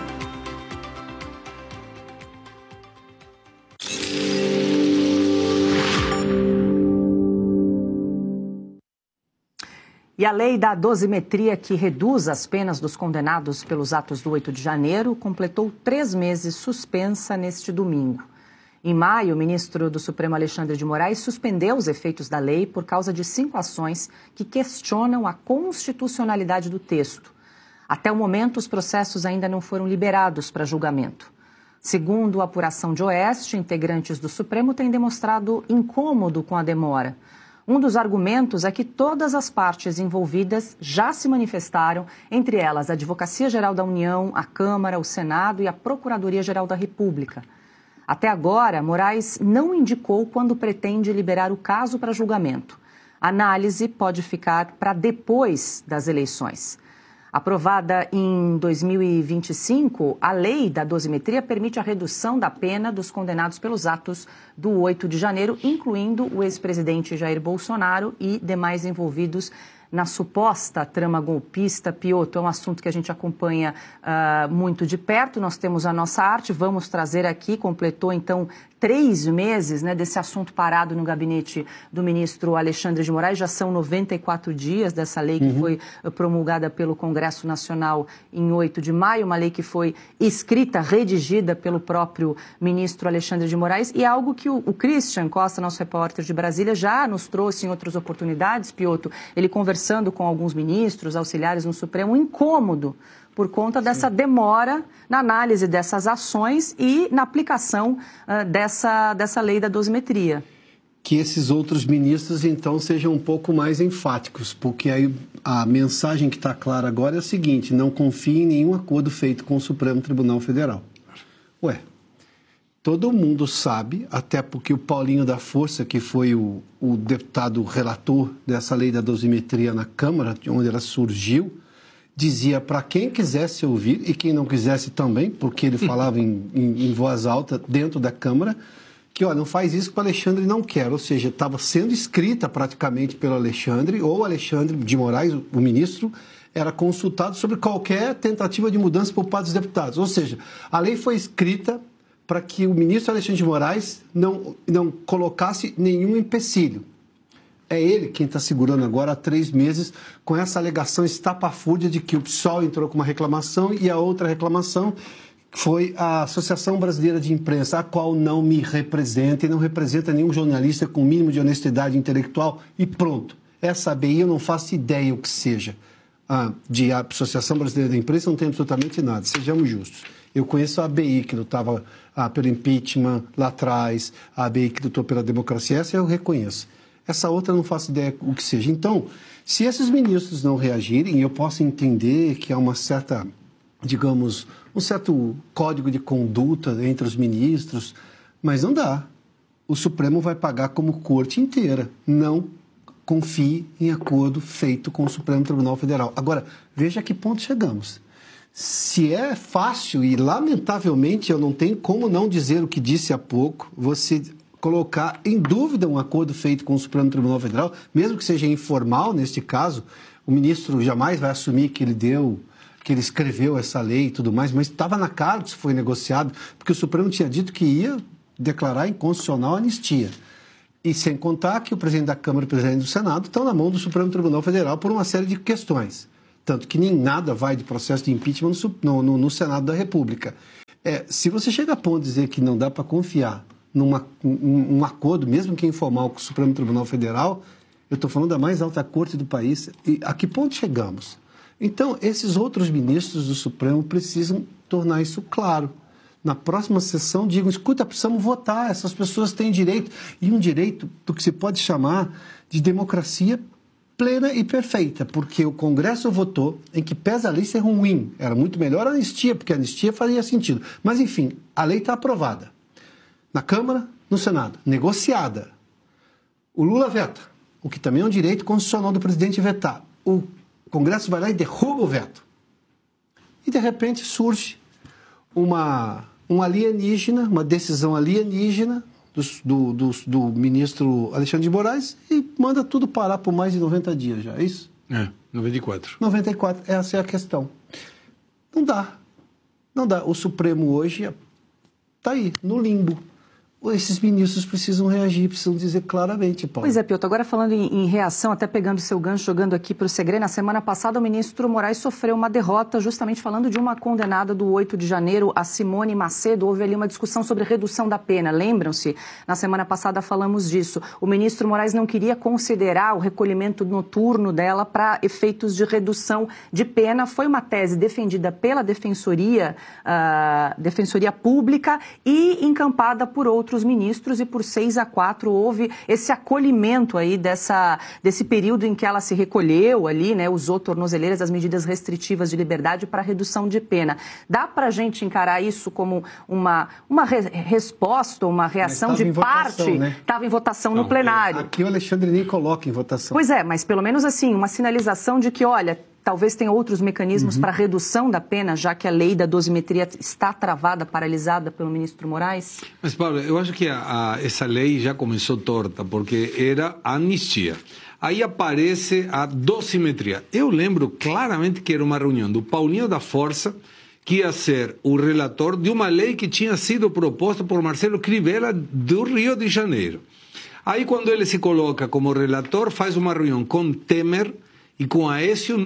E a lei da dosimetria, que reduz as penas dos condenados pelos atos do 8 de janeiro, completou 3 meses suspensa neste domingo. Em maio, o ministro do Supremo, Alexandre de Moraes, suspendeu os efeitos da lei por causa de 5 ações que questionam a constitucionalidade do texto. Até o momento, os processos ainda não foram liberados para julgamento. Segundo a apuração de Oeste, integrantes do Supremo têm demonstrado incômodo com a demora. Um dos argumentos é que todas as partes envolvidas já se manifestaram, entre elas a Advocacia-Geral da União, a Câmara, o Senado e a Procuradoria-Geral da República. Até agora, Moraes não indicou quando pretende liberar o caso para julgamento. A análise pode ficar para depois das eleições. Aprovada em 2025, a lei da dosimetria permite a redução da pena dos condenados pelos atos do 8 de janeiro, incluindo o ex-presidente Jair Bolsonaro e demais envolvidos na suposta trama golpista. Piotr, é um assunto que a gente acompanha muito de perto. Nós temos a nossa arte, vamos trazer aqui, completou então 3 meses, né, desse assunto parado no gabinete do ministro Alexandre de Moraes. Já são 94 dias dessa lei que foi promulgada pelo Congresso Nacional em 8 de maio, uma lei que foi escrita, redigida pelo próprio ministro Alexandre de Moraes, e é algo que o Christian Costa, nosso repórter de Brasília, já nos trouxe em outras oportunidades, Piotr. Ele conversando com alguns ministros, auxiliares no Supremo, um incômodo por conta dessa demora na análise dessas ações e na aplicação dessa lei da dosimetria. Que esses outros ministros, então, sejam um pouco mais enfáticos, porque aí a mensagem que está clara agora é a seguinte: não confie em nenhum acordo feito com o Supremo Tribunal Federal. Ué, todo mundo sabe, até porque o Paulinho da Força, que foi o deputado relator dessa lei da dosimetria na Câmara, de onde ela surgiu, dizia para quem quisesse ouvir e quem não quisesse também, porque ele falava em voz alta dentro da Câmara, que não faz isso que o Alexandre não quer. Ou seja, estava sendo escrita praticamente pelo Alexandre, ou o Alexandre de Moraes, o ministro, era consultado sobre qualquer tentativa de mudança por parte dos deputados. Ou seja, a lei foi escrita para que o ministro Alexandre de Moraes não colocasse nenhum empecilho. É ele quem está segurando agora há 3 meses com essa alegação estapafúrdia de que o PSOL entrou com uma reclamação e a outra reclamação foi a Associação Brasileira de Imprensa, a qual não me representa e não representa nenhum jornalista com o mínimo de honestidade intelectual e pronto. Essa ABI eu não faço ideia o que seja. De Associação Brasileira de Imprensa não tem absolutamente nada, sejamos justos. Eu conheço a ABI, que lutava pelo impeachment lá atrás, a ABI que lutou pela democracia, essa eu reconheço. Essa outra eu não faço ideia o que seja. Então, se esses ministros não reagirem, eu posso entender que há uma certa, digamos, um certo código de conduta entre os ministros, mas não dá. O Supremo vai pagar como corte inteira. Não confie em acordo feito com o Supremo Tribunal Federal. Agora, veja a que ponto chegamos. Se é fácil, e lamentavelmente eu não tenho como não dizer o que disse há pouco, você colocar em dúvida um acordo feito com o Supremo Tribunal Federal, mesmo que seja informal neste caso, o ministro jamais vai assumir que ele escreveu essa lei e tudo mais, mas estava na cara que isso foi negociado, porque o Supremo tinha dito que ia declarar inconstitucional a anistia. E sem contar que o presidente da Câmara e o presidente do Senado estão na mão do Supremo Tribunal Federal por uma série de questões. Tanto que nem nada vai de processo de impeachment no Senado da República. Se você chega a ponto de dizer que não dá para confiar num acordo, mesmo que informal, com o Supremo Tribunal Federal, eu estou falando da mais alta corte do país, e a que ponto chegamos? Então, esses outros ministros do Supremo precisam tornar isso claro. Na próxima sessão, digam, escuta, precisamos votar, essas pessoas têm direito, e um direito do que se pode chamar de democracia plena e perfeita, porque o Congresso votou em que, pese a lei ser ruim, era muito melhor a anistia, porque a anistia faria sentido. Mas, enfim, a lei está aprovada. Na Câmara, no Senado, negociada. O Lula veta, o que também é um direito constitucional do presidente vetar. O Congresso vai lá e derruba o veto. E, de repente, surge um alienígena, uma decisão alienígena do ministro Alexandre de Moraes e manda tudo parar por mais de 90 dias já, é isso? 94. 94, essa é a questão. Não dá. Não dá. O Supremo hoje está aí, no limbo. Esses ministros precisam reagir, precisam dizer claramente, Paulo. Pois é, Piotr, agora falando em reação, até pegando seu gancho, jogando aqui para o Segre, na semana passada o ministro Moraes sofreu uma derrota, justamente falando de uma condenada do 8 de janeiro, a Simone Macedo. Houve ali uma discussão sobre redução da pena, lembram-se? Na semana passada falamos disso. O ministro Moraes não queria considerar o recolhimento noturno dela para efeitos de redução de pena. Foi uma tese defendida pela Defensoria Pública e encampada por outros ministros, e por 6-4 houve esse acolhimento aí desse período em que ela se recolheu ali, né, usou tornozeleiras, as medidas restritivas de liberdade para redução de pena. Dá para a gente encarar isso como uma resposta, uma reação de parte? Estava em votação no plenário. Aqui o Alexandre nem coloca em votação. Pois é, mas pelo menos assim, uma sinalização de que, olha, talvez tenha outros mecanismos para redução da pena, já que a lei da dosimetria está travada, paralisada pelo ministro Moraes? Mas, Paulo, eu acho que essa lei já começou torta, porque era a anistia. Aí aparece a dosimetria. Eu lembro claramente que era uma reunião do Paulinho da Força, que ia ser o relator de uma lei que tinha sido proposta por Marcelo Crivella do Rio de Janeiro. Aí, quando ele se coloca como relator, faz uma reunião com Temer e com Aécio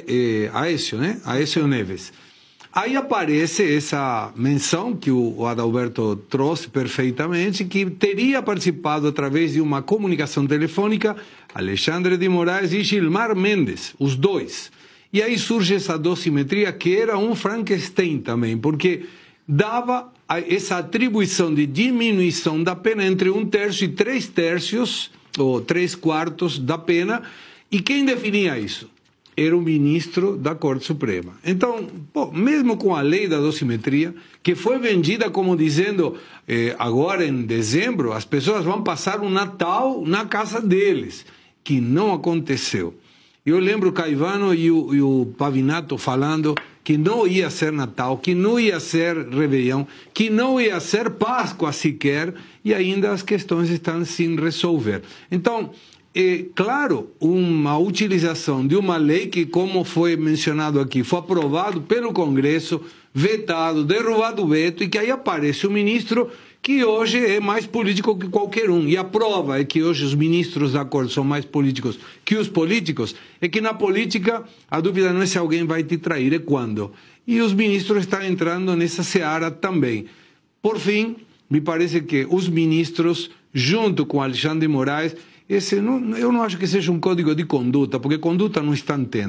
Neves. Aí aparece essa menção que o Adalberto trouxe perfeitamente, que teria participado através de uma comunicação telefônica Alexandre de Moraes e Gilmar Mendes, os dois. E aí surge essa dosimetria, que era um Frankenstein também, porque dava essa atribuição de diminuição da pena entre 1/3 e 3/3, ou 3/4 da pena. E quem definia isso? Era o ministro da Corte Suprema. Então, mesmo com a lei da dosimetria, que foi vendida como dizendo, agora em dezembro, as pessoas vão passar o Natal na casa deles, que não aconteceu. Eu lembro o Caivano e o Pavinato falando que não ia ser Natal, que não ia ser Réveillon, que não ia ser Páscoa sequer, e ainda as questões estão sem resolver. Então, claro, uma utilização de uma lei que, como foi mencionado aqui, foi aprovado pelo Congresso, vetado, derrubado o veto, e que aí aparece o ministro que hoje é mais político que qualquer um. E a prova é que hoje os ministros da Corte são mais políticos que os políticos, é que na política a dúvida não é se alguém vai te trair, é quando. E os ministros estão entrando nessa seara também. Por fim, me parece que os ministros, junto com Alexandre de Moraes, eu não acho que seja um código de conduta, porque conduta não estão tendo,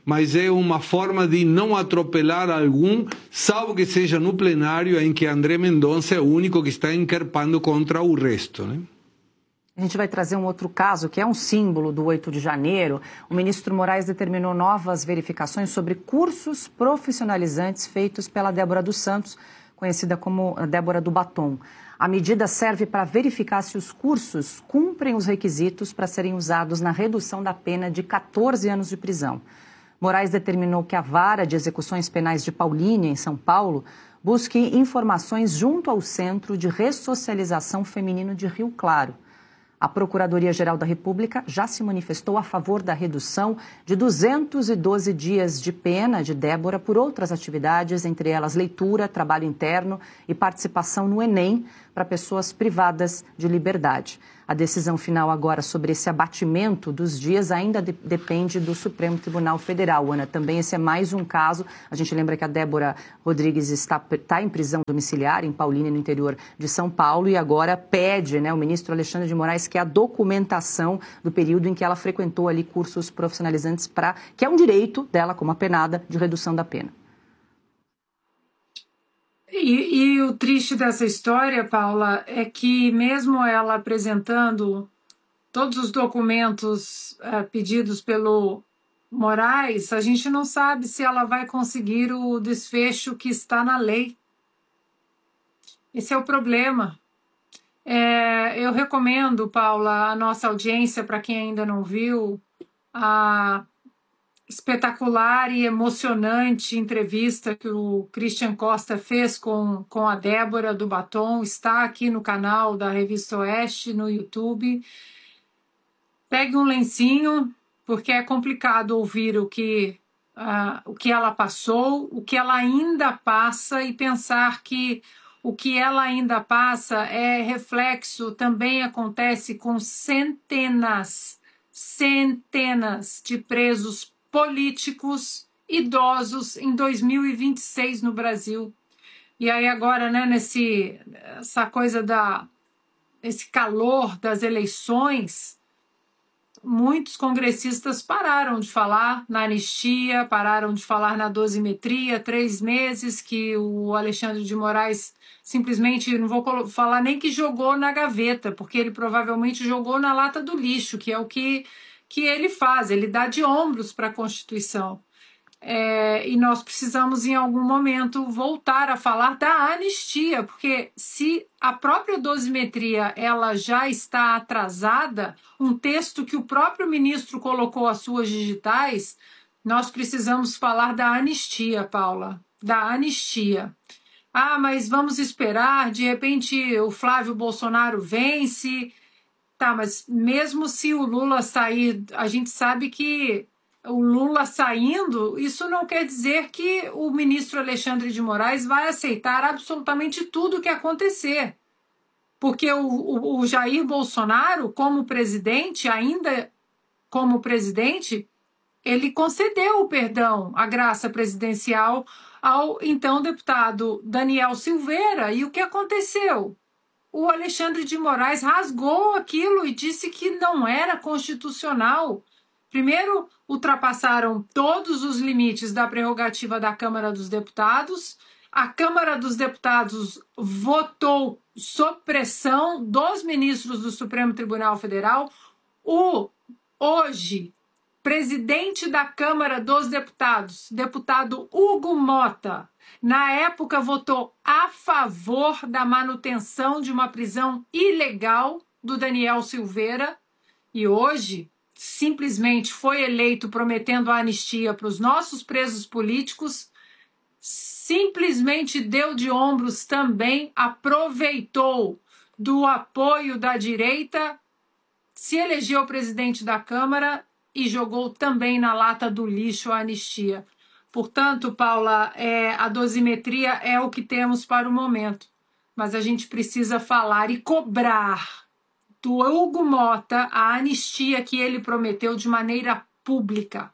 mas é uma forma de não atropelar algum, salvo que seja no plenário em que André Mendonça é o único que está encarpando contra o resto, né? A gente vai trazer um outro caso, que é um símbolo do 8 de janeiro. O ministro Moraes determinou novas verificações sobre cursos profissionalizantes feitos pela Débora dos Santos, conhecida como Débora do Batom. A medida serve para verificar se os cursos cumprem os requisitos para serem usados na redução da pena de 14 anos de prisão. Moraes determinou que a Vara de Execuções Penais de Paulínia, em São Paulo, busque informações junto ao Centro de Ressocialização Feminino de Rio Claro. A Procuradoria-Geral da República já se manifestou a favor da redução de 212 dias de pena de Débora por outras atividades, entre elas leitura, trabalho interno e participação no Enem para pessoas privadas de liberdade. A decisão final agora sobre esse abatimento dos dias ainda depende do Supremo Tribunal Federal. Ana, também esse é mais um caso. A gente lembra que a Débora Rodrigues está em prisão domiciliar em Paulínia, no interior de São Paulo, e agora pede, o ministro Alexandre de Moraes, que a documentação do período em que ela frequentou ali cursos profissionalizantes, que é um direito dela, como a penada, de redução da pena. E o triste dessa história, Paula, é que mesmo ela apresentando todos os documentos pedidos pelo Moraes, a gente não sabe se ela vai conseguir o desfecho que está na lei. Esse é o problema. Eu recomendo, Paula, a nossa audiência, para quem ainda não viu, a espetacular e emocionante entrevista que o Christian Costa fez com a Débora do Batom. Está aqui no canal da Revista Oeste, no YouTube. Pegue um lencinho, porque é complicado ouvir o que ela passou, o que ela ainda passa, e pensar que o que ela ainda passa é reflexo, também acontece com centenas de presos políticos idosos em 2026 no Brasil. E aí agora, essa coisa esse calor das eleições, muitos congressistas pararam de falar na anistia, pararam de falar na dosimetria, 3 meses que o Alexandre de Moraes simplesmente, não vou falar nem que jogou na gaveta, porque ele provavelmente jogou na lata do lixo, que é o que ele faz, ele dá de ombros para a Constituição. E nós precisamos, em algum momento, voltar a falar da anistia, porque se a própria dosimetria ela já está atrasada, um texto que o próprio ministro colocou as suas digitais, nós precisamos falar da anistia, Paula, da anistia. Mas vamos esperar, de repente o Flávio Bolsonaro vence. Tá, mas mesmo se o Lula sair, a gente sabe que o Lula saindo, isso não quer dizer que o ministro Alexandre de Moraes vai aceitar absolutamente tudo o que acontecer. Porque o Jair Bolsonaro, como presidente, ainda como presidente, ele concedeu o perdão, a graça presidencial ao então deputado Daniel Silveira. E o que aconteceu? O Alexandre de Moraes rasgou aquilo e disse que não era constitucional. Primeiro, ultrapassaram todos os limites da prerrogativa da Câmara dos Deputados. A Câmara dos Deputados votou sob pressão dos ministros do Supremo Tribunal Federal. O hoje presidente da Câmara dos Deputados, deputado Hugo Mota, na época votou a favor da manutenção de uma prisão ilegal do Daniel Silveira, e hoje simplesmente foi eleito prometendo a anistia para os nossos presos políticos, simplesmente deu de ombros também, aproveitou do apoio da direita, se elegeu presidente da Câmara e jogou também na lata do lixo a anistia. Portanto, Paula, a dosimetria é o que temos para o momento, mas a gente precisa falar e cobrar do Hugo Mota a anistia que ele prometeu de maneira pública.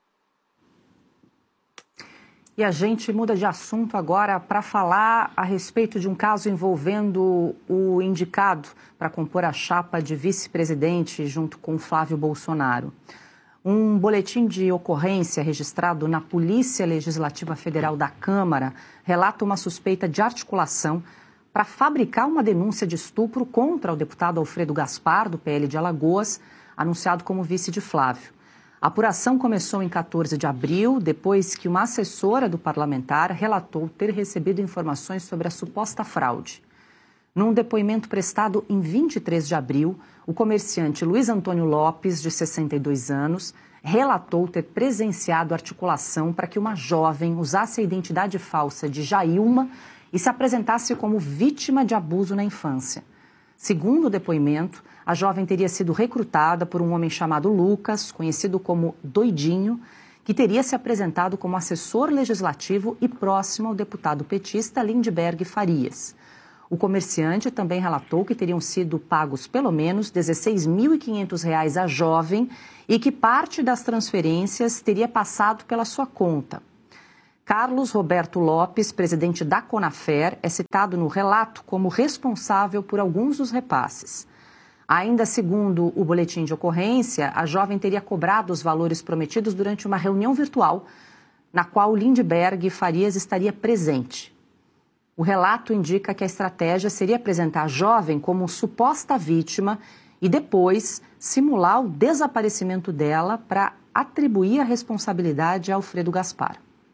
E a gente muda de assunto agora para falar a respeito de um caso envolvendo o indicado para compor a chapa de vice-presidente junto com Flávio Bolsonaro. Um boletim de ocorrência registrado na Polícia Legislativa Federal da Câmara relata uma suspeita de articulação para fabricar uma denúncia de estupro contra o deputado Alfredo Gaspar, do PL de Alagoas, anunciado como vice de Flávio. A apuração começou em 14 de abril, depois que uma assessora do parlamentar relatou ter recebido informações sobre a suposta fraude. Num depoimento prestado em 23 de abril, o comerciante Luiz Antônio Lopes, de 62 anos, relatou ter presenciado articulação para que uma jovem usasse a identidade falsa de Jailma e se apresentasse como vítima de abuso na infância. Segundo o depoimento, a jovem teria sido recrutada por um homem chamado Lucas, conhecido como Doidinho, que teria se apresentado como assessor legislativo e próximo ao deputado petista Lindbergh Farias. O comerciante também relatou que teriam sido pagos pelo menos R$ 16.500 à jovem e que parte das transferências teria passado pela sua conta. Carlos Roberto Lopes, presidente da Conafer, é citado no relato como responsável por alguns dos repasses. Ainda segundo o boletim de ocorrência, a jovem teria cobrado os valores prometidos durante uma reunião virtual, na qual Lindbergh Farias estaria presente. O relato indica que a estratégia seria apresentar a jovem como suposta vítima e depois simular o desaparecimento dela para atribuir a responsabilidade a Alfredo Gaspar.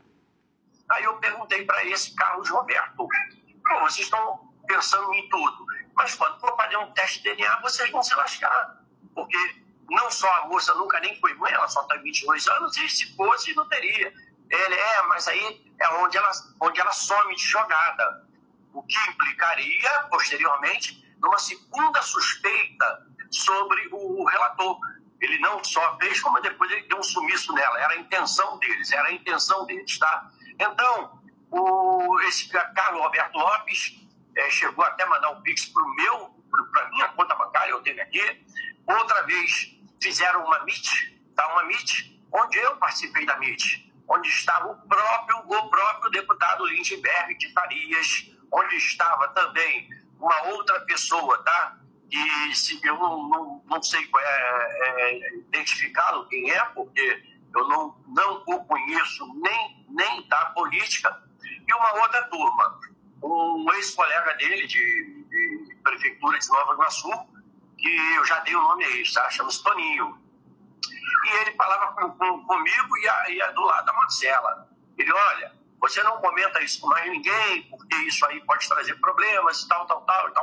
Aí eu perguntei para esse Carlos Roberto, vocês estão pensando em tudo, mas quando for fazer um teste de DNA, vocês vão se lascar. Porque não só a moça nunca nem foi mãe, ela só tem 22 anos, e se fosse, não teria. Ele mas aí é onde ela some de jogada. O que implicaria, posteriormente, numa segunda suspeita sobre o relator. Ele não só fez, como depois ele deu um sumiço nela. Era a intenção deles, tá? Então, esse Carlos Roberto Lopes chegou até a mandar um pix para minha conta bancária, eu tenho aqui. Outra vez fizeram uma meet, onde eu participei da meet, onde estava o próprio deputado Lindbergh de Farias, onde estava também uma outra pessoa, tá? E eu não sei identificá-lo quem é, porque eu não o conheço nem da política, e uma outra turma, um ex-colega dele de prefeitura de Nova Iguaçu, que eu já dei o nome aí, tá? Chama-se Toninho. E ele falava comigo e do lado da Marcela. Ele, olha, você não comenta isso com mais ninguém, porque isso aí pode trazer problemas e tal.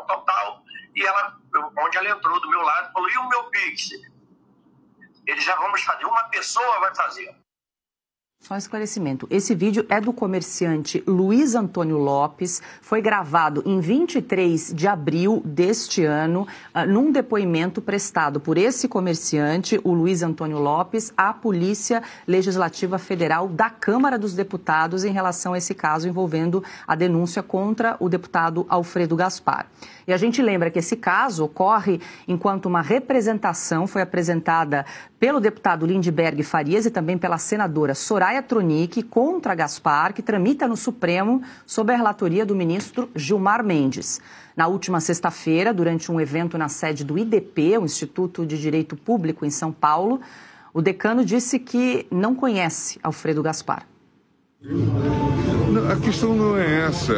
E onde ela entrou do meu lado, falou, e o meu Pix? Eles já vamos fazer, uma pessoa vai fazer. Só um esclarecimento. Esse vídeo é do comerciante Luiz Antônio Lopes, foi gravado em 23 de abril deste ano, num depoimento prestado por esse comerciante, o Luiz Antônio Lopes, à Polícia Legislativa Federal da Câmara dos Deputados em relação a esse caso envolvendo a denúncia contra o deputado Alfredo Gaspar. E a gente lembra que esse caso ocorre enquanto uma representação foi apresentada pelo deputado Lindbergh Farias e também pela senadora Soraya Tronic contra Gaspar, que tramita no Supremo sob a relatoria do ministro Gilmar Mendes. Na última sexta-feira, durante um evento na sede do IDP, o Instituto de Direito Público em São Paulo, o decano disse que não conhece Alfredo Gaspar. A questão não é essa.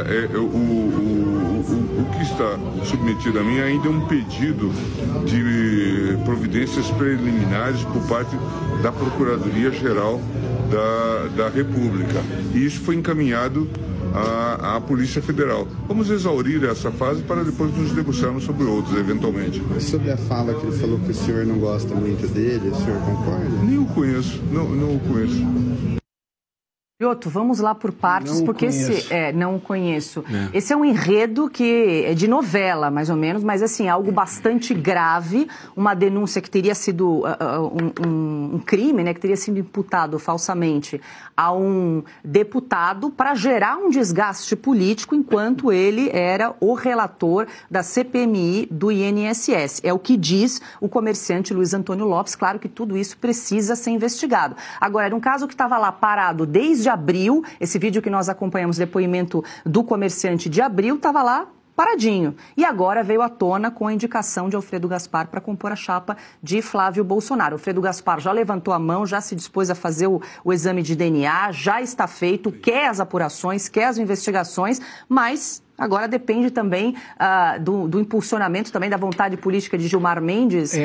O que está submetido a mim ainda é um pedido de providências preliminares por parte da Procuradoria-Geral da República. E isso foi encaminhado à Polícia Federal. Vamos exaurir essa fase para depois nos debruçarmos sobre outros, eventualmente. Sobre a fala que ele falou que o senhor não gosta muito dele, o senhor concorda? Nem o conheço, não o conheço. Piotr, vamos lá por partes, não porque não conheço. Esse é um enredo que é de novela, mais ou menos, mas assim, algo bastante grave, uma denúncia que teria sido um crime, né, que teria sido imputado falsamente a um deputado para gerar um desgaste político enquanto ele era o relator da CPMI do INSS. É o que diz o comerciante Luiz Antônio Lopes. Claro que tudo isso precisa ser investigado. Agora, era um caso que estava lá parado desde abril, esse vídeo que nós acompanhamos, depoimento do comerciante de abril, estava lá paradinho. E agora veio à tona com a indicação de Alfredo Gaspar para compor a chapa de Flávio Bolsonaro. Alfredo Gaspar já levantou a mão, já se dispôs a fazer o exame de DNA, já está feito, quer as apurações, quer as investigações, mas agora depende também do impulsionamento, também da vontade política de Gilmar Mendes.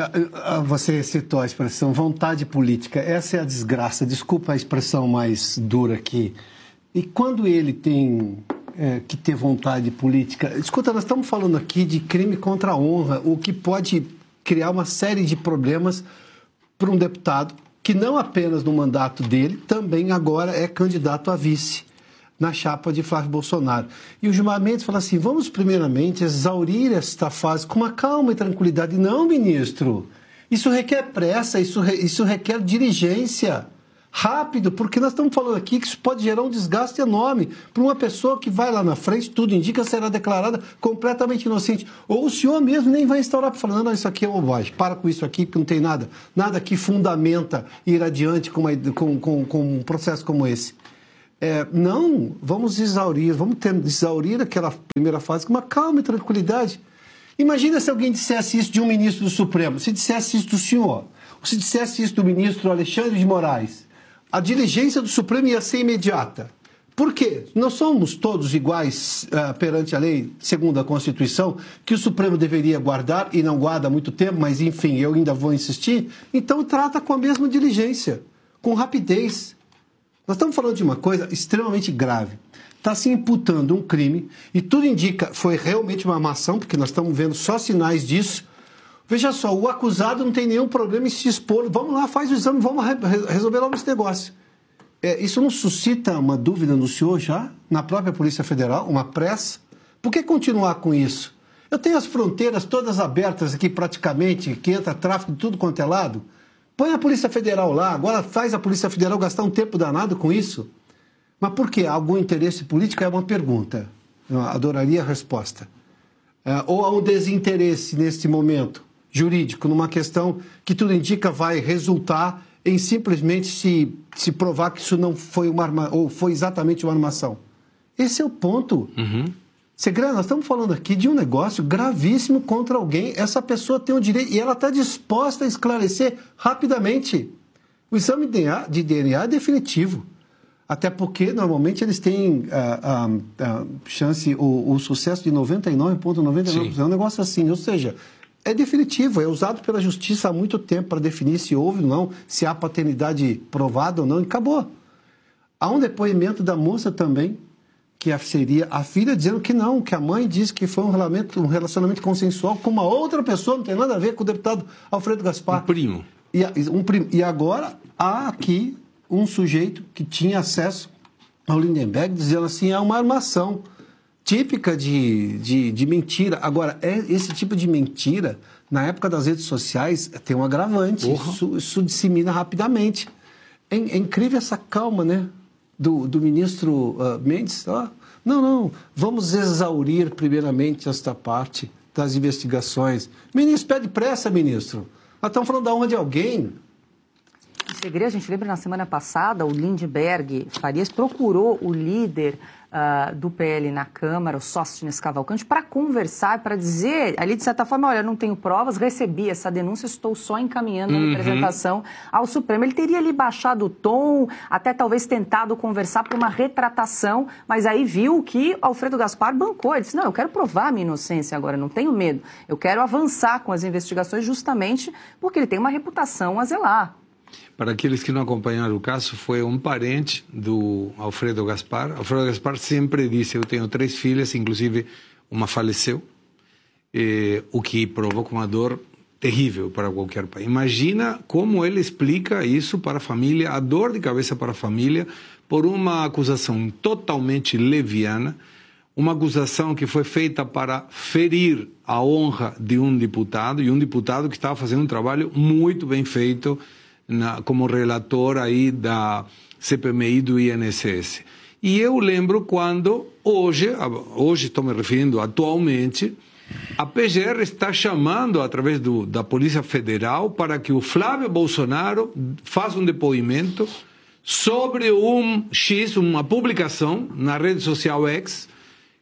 Você citou a expressão vontade política. Essa é a desgraça. Desculpa a expressão mais dura aqui. E quando ele tem que ter vontade política... Escuta, nós estamos falando aqui de crime contra a honra, o que pode criar uma série de problemas para um deputado que não apenas no mandato dele, também agora é candidato a vice na chapa de Flávio Bolsonaro. E o Gilmar Mendes fala assim, vamos primeiramente exaurir esta fase com uma calma e tranquilidade. Não, ministro, isso requer pressa, isso requer diligência. Rápido, porque nós estamos falando aqui que isso pode gerar um desgaste enorme para uma pessoa que vai lá na frente, tudo indica, será declarada completamente inocente. Ou o senhor mesmo nem vai instaurar para falar, não, isso aqui é bobagem, para com isso aqui, porque não tem nada que fundamenta ir adiante com um processo como esse. Não, vamos exaurir aquela primeira fase com uma calma e tranquilidade. Imagina se alguém dissesse isso de um ministro do Supremo, se dissesse isso do senhor, ou se dissesse isso do ministro Alexandre de Moraes. A diligência do Supremo ia ser imediata. Por quê? Nós somos todos iguais perante a lei, segundo a Constituição, que o Supremo deveria guardar, e não guarda há muito tempo, mas enfim, eu ainda vou insistir. Então trata com a mesma diligência, com rapidez. Nós estamos falando de uma coisa extremamente grave. Está se imputando um crime, e tudo indica, foi realmente uma armação, porque nós estamos vendo só sinais disso. Veja só, o acusado não tem nenhum problema em se expor. Vamos lá, faz o exame, vamos resolver logo esse negócio. Isso não suscita uma dúvida no senhor já? Na própria Polícia Federal? Uma pressa? Por que continuar com isso? Eu tenho as fronteiras todas abertas aqui praticamente, que entra tráfico de tudo quanto é lado. Põe a Polícia Federal lá, agora faz a Polícia Federal gastar um tempo danado com isso. Mas por quê? Algum interesse político? É uma pergunta. Eu adoraria a resposta. Ou há um desinteresse neste momento jurídico, numa questão que tudo indica vai resultar em simplesmente se provar que isso não foi uma ou foi exatamente uma armação. Esse é o ponto. Segredo, nós estamos falando aqui de um negócio gravíssimo contra alguém. Essa pessoa tem o direito e ela está disposta a esclarecer rapidamente. O exame de DNA é definitivo. Até porque, normalmente, eles têm chance, o sucesso de 99,99%. É um negócio assim, ou seja, é definitivo, é usado pela justiça há muito tempo para definir se houve ou não, se há paternidade provada ou não, e acabou. Há um depoimento da moça também, que seria a filha, dizendo que não, que a mãe disse que foi um relacionamento consensual com uma outra pessoa, não tem nada a ver com o deputado Alfredo Gaspar. Um primo. E agora há aqui um sujeito que tinha acesso ao Lindenberg, dizendo assim, é uma armação típica de mentira. Agora, esse tipo de mentira, na época das redes sociais, tem um agravante. Isso dissemina rapidamente. É incrível essa calma, né? Do ministro Mendes. Não, vamos exaurir primeiramente esta parte das investigações. Ministro, pede pressa, ministro. Nós estamos falando da honra de alguém. A gente lembra na semana passada, o Lindenberg Farias procurou o líder do PL na Câmara, o Sóstenes Cavalcante, para conversar, para dizer, ali de certa forma, olha, não tenho provas, recebi essa denúncia, estou só encaminhando a representação ao Supremo. Ele teria ali baixado o tom, até talvez tentado conversar por uma retratação, mas aí viu que Alfredo Gaspar bancou. Ele disse, não, eu quero provar a minha inocência agora, não tenho medo. Eu quero avançar com as investigações justamente porque ele tem uma reputação a zelar. Para aqueles que não acompanharam o caso, foi um parente do Alfredo Gaspar. Alfredo Gaspar sempre disse, eu tenho 3 filhas, inclusive uma faleceu, o que provoca uma dor terrível para qualquer pai. Imagina como ele explica isso para a família, a dor de cabeça para a família, por uma acusação totalmente leviana, uma acusação que foi feita para ferir a honra de um deputado, e um deputado que estava fazendo um trabalho muito bem feito como relator aí da CPMI do INSS. E eu lembro quando, hoje estou me referindo atualmente, a PGR está chamando, através da Polícia Federal, para que o Flávio Bolsonaro faça um depoimento sobre uma publicação na rede social X,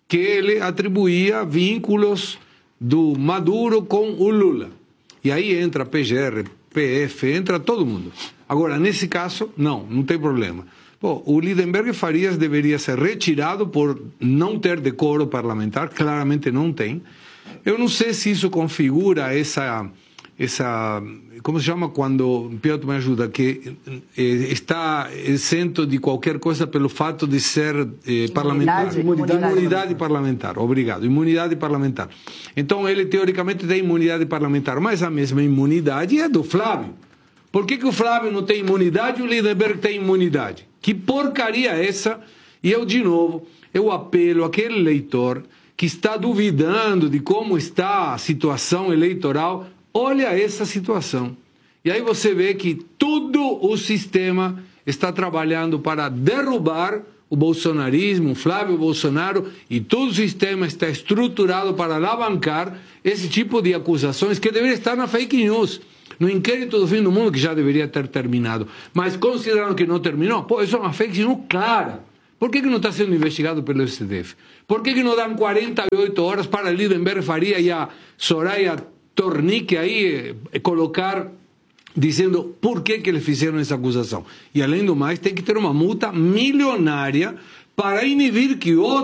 que ele atribuía vínculos do Maduro com o Lula. E aí entra PGR, PF, entra todo mundo. Agora, nesse caso, não tem problema. Bom, o Lindenberg Farias deveria ser retirado por não ter decoro parlamentar, claramente não tem. Eu não sei se isso configura essa como se chama quando, Piotr me ajuda, que está isento de qualquer coisa pelo fato de ser parlamentar? Imunidade parlamentar, obrigado, imunidade parlamentar. Então ele teoricamente tem imunidade parlamentar, mas a mesma imunidade é do Flávio. Por que o Flávio não tem imunidade e o Lindenberg tem imunidade? Que porcaria é essa? E eu, de novo, eu apelo àquele eleitor que está duvidando de como está a situação eleitoral. Olha essa situação. E aí você vê que todo o sistema está trabalhando para derrubar o bolsonarismo, o Flávio Bolsonaro, e todo o sistema está estruturado para alavancar esse tipo de acusações que deveria estar na fake news, no inquérito do fim do mundo, que já deveria ter terminado. Mas considerando que não terminou, isso é uma fake news clara. Por que não está sendo investigado pelo STF? Por que não dão 48 horas para Lindenberg Faria e a Soraya Tornique aí colocar, dizendo por que eles fizeram essa acusação? E além do mais, tem que ter uma multa milionária para inibir que outros